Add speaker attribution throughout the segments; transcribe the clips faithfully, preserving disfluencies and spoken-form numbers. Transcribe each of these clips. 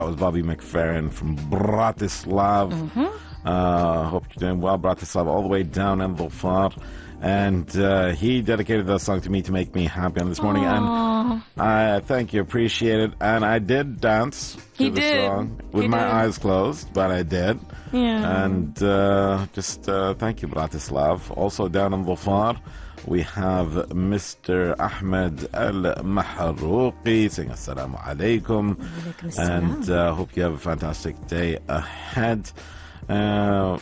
Speaker 1: That was Bobby McFerrin from Bratislav.
Speaker 2: Mm-hmm.
Speaker 1: Uh, hope you're doing well. Bratislav all the way down in Dhofar. And uh, he dedicated that song to me to make me happy on this morning.
Speaker 2: Aww.
Speaker 1: And I thank you, appreciate it. And I did dance to
Speaker 2: he
Speaker 1: the
Speaker 2: did.
Speaker 1: song with
Speaker 2: he
Speaker 1: my
Speaker 2: did.
Speaker 1: eyes closed, but I did.
Speaker 2: Yeah.
Speaker 1: And uh, just uh, thank you, Bratislav. Also down in Dhofar, we have Mister Ahmed Al-Mahrouqi saying Assalamu alaikum. And uh, hope you have a fantastic day ahead. Uh,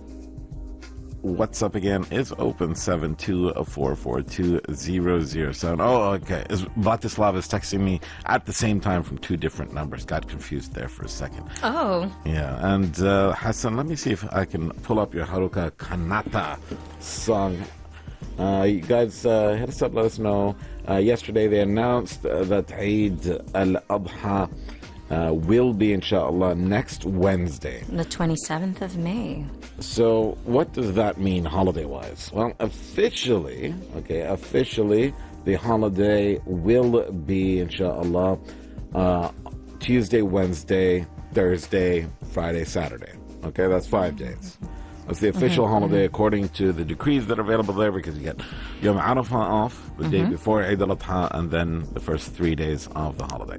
Speaker 1: What's up again is open seven two four four two zero zero seven. Oh, okay. Is Bratislav is texting me at the same time from two different numbers. Got confused there for a second.
Speaker 2: Oh.
Speaker 1: Yeah. And uh, Hassan, let me see if I can pull up your Haruka Kanata song. Uh, you guys uh, hit us up, let us know. Uh, yesterday they announced uh, that Eid al-Adha uh, will be, inshallah, next Wednesday.
Speaker 2: The twenty-seventh of May.
Speaker 1: So what does that mean holiday-wise? Well, officially, okay, officially, the holiday will be, inshallah, uh, Tuesday, Wednesday, Thursday, Friday, Saturday. Okay, that's five days. That's the official mm-hmm, holiday mm-hmm. according to the decrees that are available there, because you get Yom Arafah off the mm-hmm. day before Eid al-Adha and then the first three days of the holiday.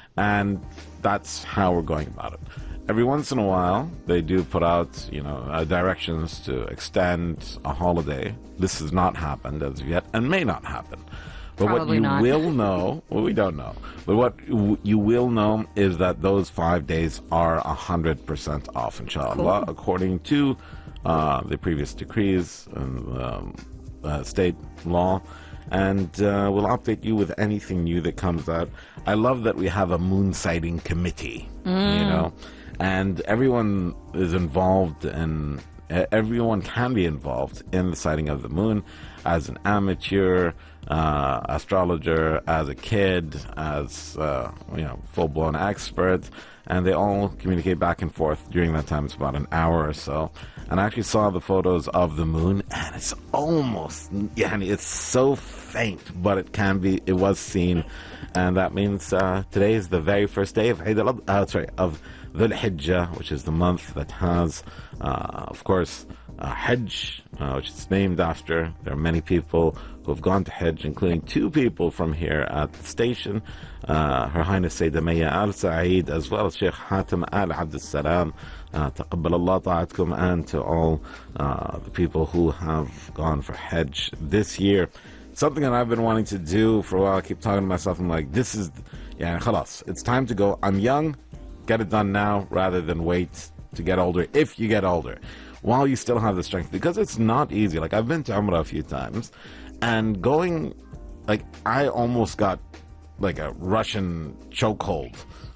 Speaker 1: And that's how we're going about it. Every once in a while, they do put out, you know, uh, directions to extend a holiday. This has not happened as of yet and may not happen. But
Speaker 2: Probably
Speaker 1: what you
Speaker 2: not.
Speaker 1: will know, well, we don't know, but what w- you will know is that those five days are one hundred percent off, inshallah,
Speaker 2: cool.
Speaker 1: according to uh, the previous decrees and um, uh, state law. And uh, we'll update you with anything new that comes out. I love that we have a moon sighting committee,
Speaker 2: mm.
Speaker 1: you know, and everyone is involved and everyone can be involved in the sighting of the moon as an amateur uh, astrologer, as a kid, as uh, you know, full-blown expert, and they all communicate back and forth during that time. It's about an hour or so. And I actually saw the photos of the moon, and it's almost, yeah, it's so faint, but it can be, it was seen. And that means uh, today is the very first day of Eid al-Adha, uh, sorry, of Dhul Hijjah, which is the month that has, uh, of course, uh, Hajj, uh, which is named after. There are many people who have gone to Hajj, including two people from here at the station, uh, Her Highness Sayyidah Maya Al Saeed, as well as Sheikh Hatem Al Abdul Salam. Uh, taqabbal Allah ta'atkum, and to all uh, the people who have gone for Hajj this year. Something that I've been wanting to do for a while. I keep talking to myself. I'm like, this is, yeah, khalas. It's time to go. I'm young. Get it done now rather than wait to get older. If you get older, while you still have the strength, because it's not easy. Like, I've been to Umrah a few times, and going, like, I almost got like a Russian chokehold.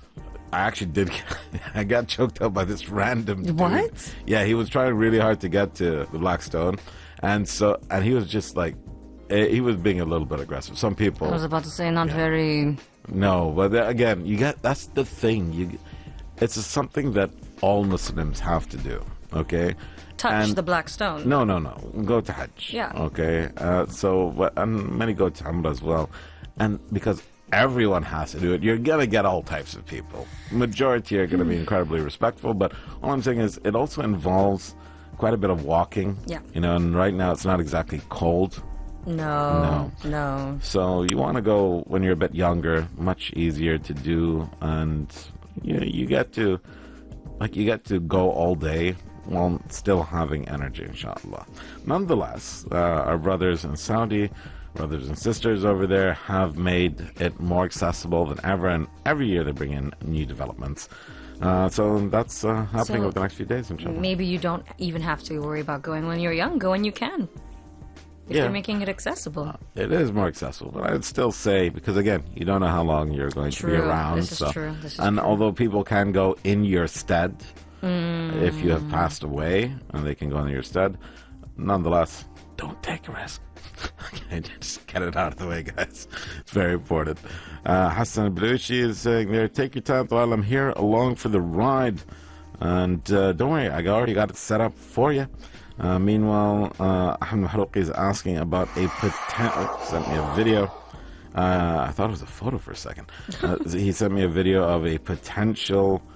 Speaker 1: I actually did. I got choked up by this random dude.
Speaker 2: What?
Speaker 1: Yeah, he was trying really hard to get to the Black Stone, and so and he was just like, he was being a little bit aggressive. Some people.
Speaker 2: I was about to say, not
Speaker 1: yeah.
Speaker 2: very.
Speaker 1: No, but there, again, you get that's the thing. You, it's something that all Muslims have to do. Okay.
Speaker 2: Touch
Speaker 1: and
Speaker 2: the Black Stone.
Speaker 1: No, no, no. Go to Hajj.
Speaker 2: Yeah.
Speaker 1: Okay. Uh, so, but, and many go to Umrah as well, and because everyone has to do it, you're gonna get all types of people. Majority are gonna be incredibly respectful, but all I'm saying is it also involves quite a bit of walking.
Speaker 2: Yeah.
Speaker 1: You know, and right now it's not exactly cold.
Speaker 2: No. No. No.
Speaker 1: So you want to go when you're a bit younger, much easier to do, and you you get to like you get to go all day while still having energy, inshallah. Nonetheless, uh, our brothers in Saudi, brothers and sisters over there, have made it more accessible than ever, and every year they bring in new developments. Uh, so that's uh, happening
Speaker 2: So
Speaker 1: over the next few days, inshallah.
Speaker 2: Maybe you don't even have to worry about going when you're young. Go when you can. If
Speaker 1: Yeah.
Speaker 2: they're making it accessible.
Speaker 1: Uh, it is more accessible, but I'd still say, because again, you don't know how long you're going
Speaker 2: True.
Speaker 1: to be around.
Speaker 2: This is
Speaker 1: so.
Speaker 2: true. This is
Speaker 1: and
Speaker 2: true.
Speaker 1: although people can go in your stead,
Speaker 2: Mm.
Speaker 1: if you have passed away, and they can go in your stead, nonetheless, don't take a risk. Okay, just get it out of the way, guys. It's very important. Uh, Hassan Baluchi is saying there, take your time while I'm here along for the ride. And uh, don't worry, I already got it set up for you. Uh, meanwhile, uh, Ahmed Mahrouqi is asking about a potential. Oh, sent me a video. Uh, I thought it was a photo for a second. Uh, he sent me a video of a potential